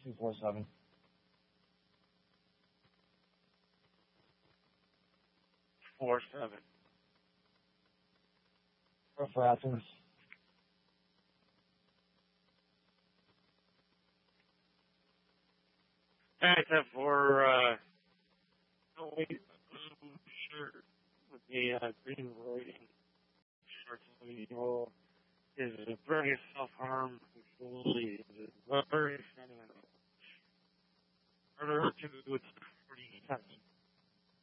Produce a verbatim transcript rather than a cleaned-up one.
two four seven. Four seven. Or for Athens. Except for uh, oh wait, um, shirt with the uh, green writing. Shirts roll is very self-harm fully. Very sentimental. Murder to its forty seven.